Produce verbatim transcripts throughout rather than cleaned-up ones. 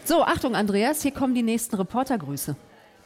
So, Achtung, Andreas, hier kommen die nächsten Reportergrüße.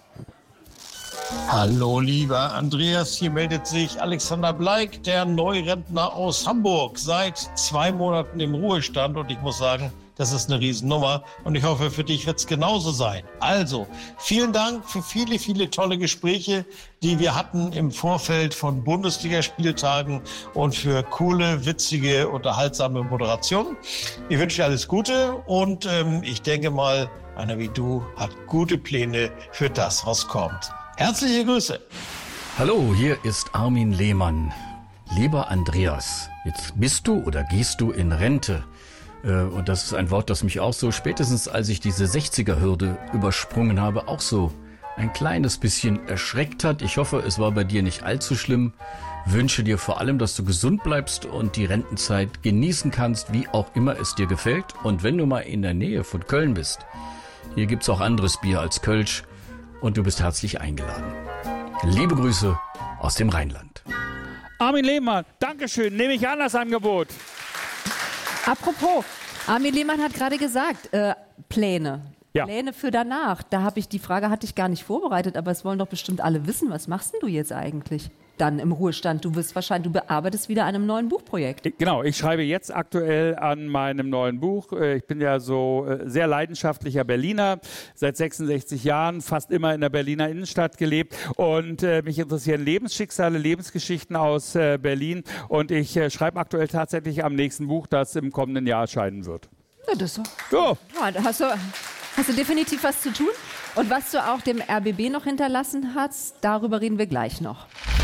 Hallo, lieber Andreas, hier meldet sich Alexander Bleik, der Neurentner aus Hamburg, seit zwei Monaten im Ruhestand. Und ich muss sagen, das ist eine Riesennummer und ich hoffe, für dich wird es genauso sein. Also, vielen Dank für viele, viele tolle Gespräche, die wir hatten im Vorfeld von Bundesligaspieltagen und für coole, witzige, unterhaltsame Moderationen. Ich wünsche dir alles Gute und ähm, ich denke mal, einer wie du hat gute Pläne für das, was kommt. Herzliche Grüße. Hallo, hier ist Armin Lehmann. Lieber Andreas, jetzt bist du oder gehst du in Rente. Und das ist ein Wort, das mich auch so, spätestens als ich diese sechziger-Hürde übersprungen habe, auch so ein kleines bisschen erschreckt hat. Ich hoffe, es war bei dir nicht allzu schlimm. Wünsche dir vor allem, dass du gesund bleibst und die Rentenzeit genießen kannst, wie auch immer es dir gefällt. Und wenn du mal in der Nähe von Köln bist, hier gibt's auch anderes Bier als Kölsch und du bist herzlich eingeladen. Liebe Grüße aus dem Rheinland. Armin Lehmann, Dankeschön, nehme ich an das Angebot. Apropos, Armin Lehmann hat gerade gesagt, äh, Pläne. Ja. Pläne für danach. Da habe ich, die Frage hatte ich gar nicht vorbereitet, aber es wollen doch bestimmt alle wissen. Was machst denn du jetzt eigentlich dann im Ruhestand? Du wirst wahrscheinlich, du bearbeitest wieder an einem neuen Buchprojekt. Genau, ich schreibe jetzt aktuell an meinem neuen Buch. Ich bin ja so sehr leidenschaftlicher Berliner, seit sechsundsechzig Jahren, fast immer in der Berliner Innenstadt gelebt und äh, mich interessieren Lebensschicksale, Lebensgeschichten aus äh, Berlin und ich äh, schreibe aktuell tatsächlich am nächsten Buch, das im kommenden Jahr erscheinen wird. Ja, das ist so. So. Ja, da hast du, hast du definitiv was zu tun. Und was du auch dem R B B noch hinterlassen hast, darüber reden wir gleich noch.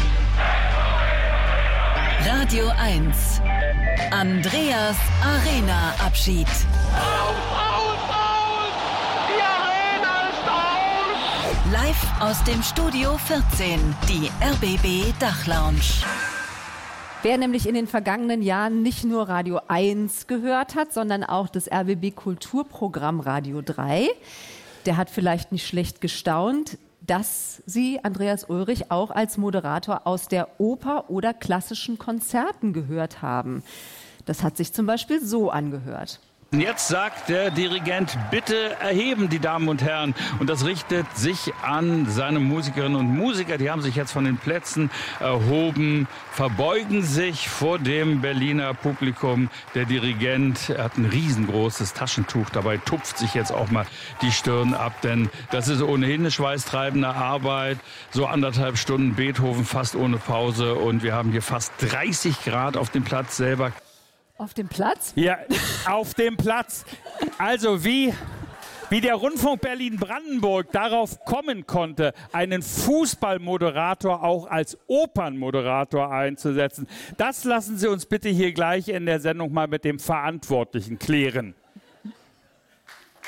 Radio eins. Andreas Arena-Abschied. Aus, aus, aus! Die Arena ist aus! Live aus dem Studio vierzehn, die R B B Dachlounge. Wer nämlich in den vergangenen Jahren nicht nur Radio eins gehört hat, sondern auch das R B B Kulturprogramm Radio drei, der hat vielleicht nicht schlecht gestaunt, dass Sie, Andreas Ulrich, auch als Moderator aus der Oper oder klassischen Konzerten gehört haben. Das hat sich zum Beispiel so angehört. Jetzt sagt der Dirigent, bitte erheben, die Damen und Herren. Und das richtet sich an seine Musikerinnen und Musiker. Die haben sich jetzt von den Plätzen erhoben, verbeugen sich vor dem Berliner Publikum. Der Dirigent hat ein riesengroßes Taschentuch dabei, tupft sich jetzt auch mal die Stirn ab. Denn das ist ohnehin eine schweißtreibende Arbeit. So anderthalb Stunden Beethoven fast ohne Pause. Und wir haben hier fast dreißig Grad auf dem Platz selber. Auf dem Platz? Ja, auf dem Platz. Also wie, wie der Rundfunk Berlin-Brandenburg darauf kommen konnte, einen Fußballmoderator auch als Opernmoderator einzusetzen, das lassen Sie uns bitte hier gleich in der Sendung mal mit dem Verantwortlichen klären.